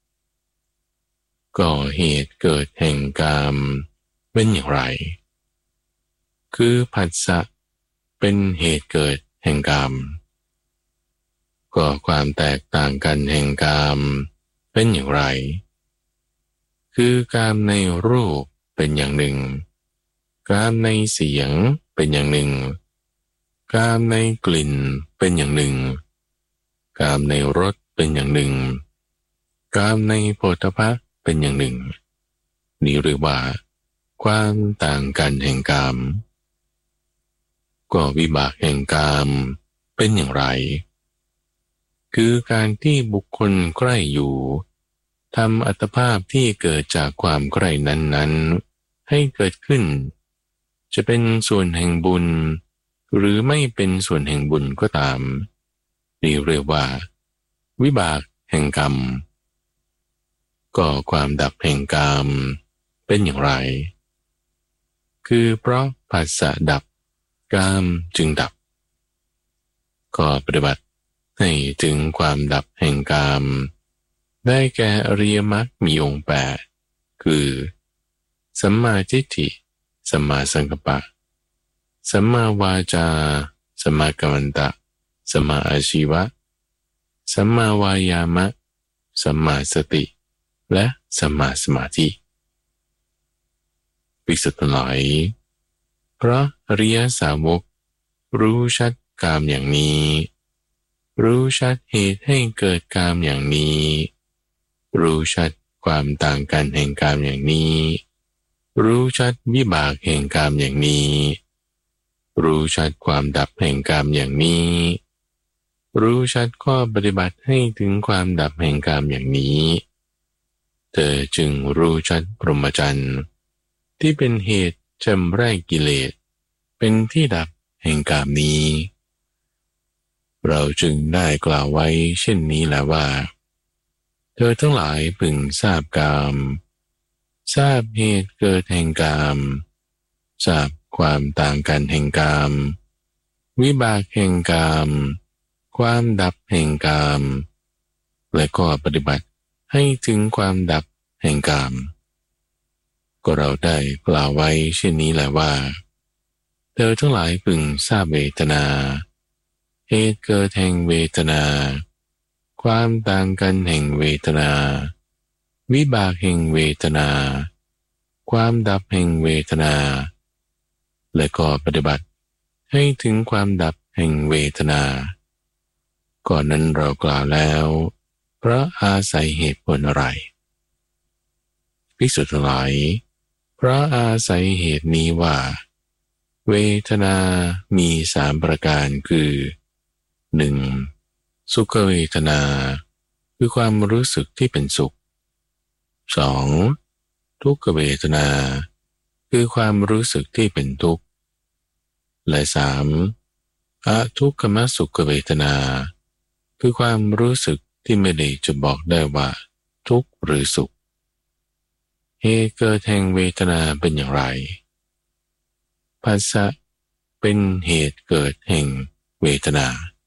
ก็เหตุเกิดแห่งกามเป็นอย่างไรคือผัสสะเป็นเหตุเกิดแห่งกามก็ความแตกต่างกันแห่งกามเป็นอย่างไรคือกามในรูปเป็นอย่างหนึ่งกามในเสียงเป็นอย่างหนึ่งกามในกลิ่นเป็นอย่างหนึ่งกามในรสเป็นอย่างหนึ่งกามในโผฏฐัพพะเป็นอย่างหนึ่งนี้เรียกว่าความต่างกันแห่งกามก็วิบากแห่งกามเป็นอย่างไรคือการที่บุคคลใกล้อยู่ทำอัตภาพที่เกิดจากความใกล้นั้นๆให้เกิดขึ้นจะเป็นส่วนแห่งบุญหรือไม่เป็นส่วนแห่งบุญก็ตามนี่เรียกว่าวิบากแห่งกรรมก็ความดับแห่งกามเป็นอย่างไรคือเพราะผัสสะดับกามจึงดับก็ปฏิบัติให้ถึงความดับแห่งกามได้แก่อริยมรรคมีองค์8คือสัมมาทิฏฐิสัมมาสังกัปปะสัมมาวาจาสัมมากัมมันตะสัมมาอาชีวะสัมมาวายามะสัมมาสติและสัมมาสมาธิภิกษุทั้งหลายเพราะอริยสาวกรู้ชัดกามอย่างนี้รู้ชัดเหตุให้เกิดกามอย่างนี้รู้ชัดความต่างกันแห่งกามอย่างนี้รู้ชัดวิบากแห่งกามอย่างนี้รู้ชัดความดับแห่งกามอย่างนี้รู้ชัดข้อปฏิบัติให้ถึงความดับแห่งกามอย่างนี้เธอจึงรู้ชัดพรหมจรรย์ที่เป็นเหตุชำระกิเลสเป็นที่ดับแห่งกามนี้เราจึงได้กล่าวไว้เช่นนี้แล้วว่าเธอทั้งหลายพึงทราบกามทราบเหตุเกิดแห่งกามทราบความต่างกันแห่งกามวิบากแห่งกามความดับแห่งกามและก็ปฏิบัติให้ถึงความดับแห่งกามก็เราได้กล่าวไว้เช่นนี้แหละว่าเธอทั้งหลายพึงทราบเวทนาเหตุเกิดแห่งเวทนาความต่างกันแห่งเวทนาวิบากแห่งเวทนาความดับแห่งเวทนาและก็ปฏิบัติให้ถึงความดับแห่งเวทนาก่อนนั้นเรากล่าวแล้วเพราะอาศัยเหตุผลอะไรภิกษุทั้งหลายเพราะอาศัยเหตุนี้ว่าเวทนามี3ประการคือ 1. สุขเวทนาคือความรู้สึกที่เป็นสุข 2. ทุกขเวทนาคือความรู้สึกที่เป็นทุกข์และ 3. อทุกขมสุขเวทนาคือความรู้สึกที่ไม่ได้จะบอกได้ว่าทุกข์หรือสุขเหตุเกิดแห่งเวทนาเป็นอย่างไรภาษะเป็นเหตุเกิดแห่งเวทนา